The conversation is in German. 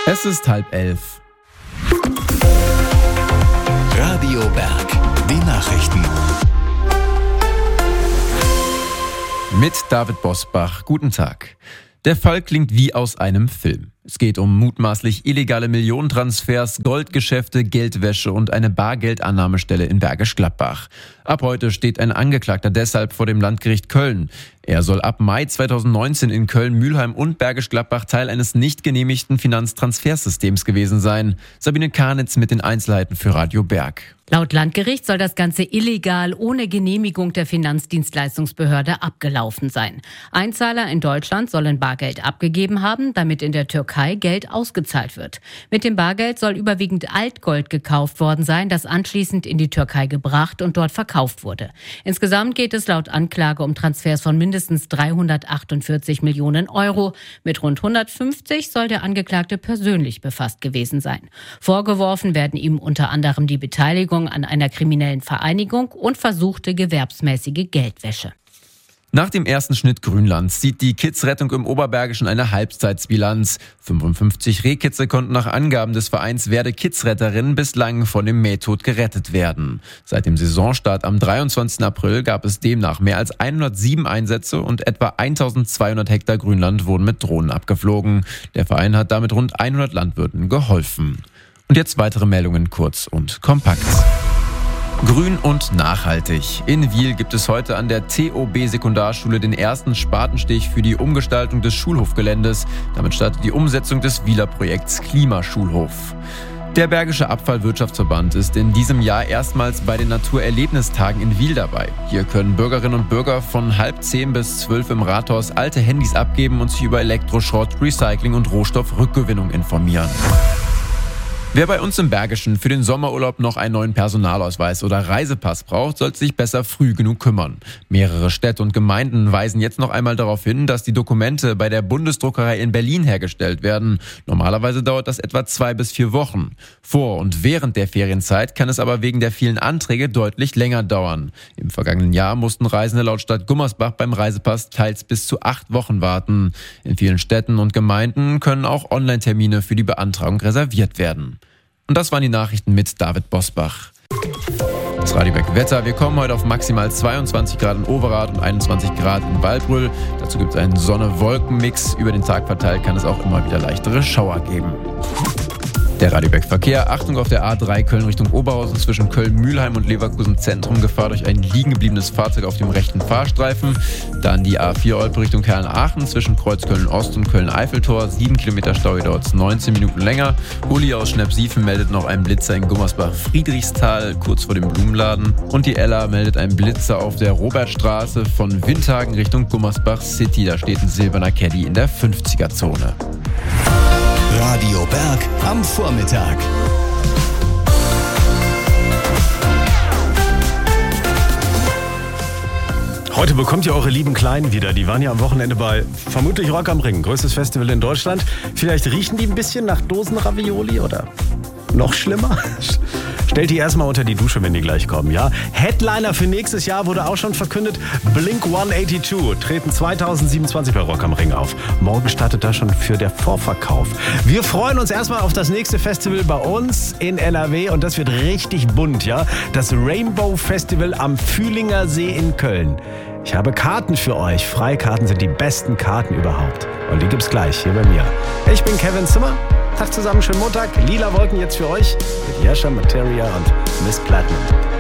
Es ist 10:30. Radio Berg, die Nachrichten. Mit David Bosbach. Guten Tag. Der Fall klingt wie aus einem Film. Es geht um mutmaßlich illegale Millionentransfers, Goldgeschäfte, Geldwäsche und eine Bargeldannahmestelle in Bergisch Gladbach. Ab heute steht ein Angeklagter deshalb vor dem Landgericht Köln. Er soll ab Mai 2019 in Köln, Mülheim und Bergisch Gladbach Teil eines nicht genehmigten Finanztransfersystems gewesen sein. Sabine Karnitz mit den Einzelheiten für Radio Berg. Laut Landgericht soll das Ganze illegal ohne Genehmigung der Finanzdienstleistungsbehörde abgelaufen sein. Einzahler in Deutschland sollen Bargeld abgegeben haben, damit in der Türkei Geld ausgezahlt wird. Mit dem Bargeld soll überwiegend Altgold gekauft worden sein, das anschließend in die Türkei gebracht und dort verkauft wurde. Insgesamt geht es laut Anklage um Transfers von mindestens 348 Millionen Euro. Mit rund 150 soll der Angeklagte persönlich befasst gewesen sein. Vorgeworfen werden ihm unter anderem die Beteiligung an einer kriminellen Vereinigung und versuchte gewerbsmäßige Geldwäsche. Nach dem ersten Schnitt Grünlands sieht die Kidsrettung im Oberbergischen eine Halbzeitsbilanz. 55 Rehkitze konnten nach Angaben des Vereins Werde Kidsretterinnen bislang von dem Mähtod gerettet werden. Seit dem Saisonstart am 23. April gab es demnach mehr als 107 Einsätze und etwa 1200 Hektar Grünland wurden mit Drohnen abgeflogen. Der Verein hat damit rund 100 Landwirten geholfen. Und jetzt weitere Meldungen kurz und kompakt. Grün und nachhaltig. In Wil gibt es heute an der TOB-Sekundarschule den ersten Spatenstich für die Umgestaltung des Schulhofgeländes. Damit startet die Umsetzung des Wiler Projekts Klimaschulhof. Der Bergische Abfallwirtschaftsverband ist in diesem Jahr erstmals bei den Naturerlebnistagen in Wil dabei. Hier können Bürgerinnen und Bürger von 9:30 bis 12 im Rathaus alte Handys abgeben und sich über Elektroschrott, Recycling und Rohstoffrückgewinnung informieren. Wer bei uns im Bergischen für den Sommerurlaub noch einen neuen Personalausweis oder Reisepass braucht, sollte sich besser früh genug kümmern. Mehrere Städte und Gemeinden weisen jetzt noch einmal darauf hin, dass die Dokumente bei der Bundesdruckerei in Berlin hergestellt werden. Normalerweise dauert das etwa 2 bis 4 Wochen. Vor und während der Ferienzeit kann es aber wegen der vielen Anträge deutlich länger dauern. Im vergangenen Jahr mussten Reisende laut Stadt Gummersbach beim Reisepass teils bis zu 8 Wochen warten. In vielen Städten und Gemeinden können auch Online-Termine für die Beantragung reserviert werden. Und das waren die Nachrichten mit David Bosbach. Das Radio Berg Wetter. Wir kommen heute auf maximal 22 Grad in Overath und 21 Grad in Waldbröl. Dazu gibt es einen Sonne-Wolken-Mix. Über den Tag verteilt kann es auch immer wieder leichtere Schauer geben. Der Radio Berg Verkehr. Achtung auf der A3 Köln Richtung Oberhausen zwischen Köln-Mühlheim und Leverkusen Zentrum. Gefahr durch ein liegen gebliebenes Fahrzeug auf dem rechten Fahrstreifen. Dann die A4 Olpe Richtung Köln-Aachen zwischen Kreuz Köln-Ost und Köln-Eiffeltor. 7 Kilometer Stau, dauert es 19 Minuten länger. Uli aus Schnepp-Siefen meldet noch einen Blitzer in Gummersbach-Friedrichsthal, kurz vor dem Blumenladen. Und die Ella meldet einen Blitzer auf der Robertstraße von Windhagen Richtung Gummersbach City. Da steht ein silberner Caddy in der 50er-Zone. Radio Berg am Vormittag. Heute bekommt ihr eure lieben Kleinen wieder. Die waren ja am Wochenende bei vermutlich Rock am Ring, größtes Festival in Deutschland. Vielleicht riechen die ein bisschen nach Dosenravioli oder noch schlimmer? Stellt die erstmal unter die Dusche, wenn die gleich kommen, ja? Headliner für nächstes Jahr wurde auch schon verkündet. Blink-182 treten 2027 bei Rock am Ring auf. Morgen startet da schon für der Vorverkauf. Wir freuen uns erstmal auf das nächste Festival bei uns in NRW und das wird richtig bunt, ja? Das Rainbow Festival am Fühlinger See in Köln. Ich habe Karten für euch. Freikarten sind die besten Karten überhaupt. Und die gibt's gleich hier bei mir. Ich bin Kevin Zimmer. Tag zusammen, schönen Montag. Lila Wolken jetzt für euch mit Yasha, Materia und Miss Platinum.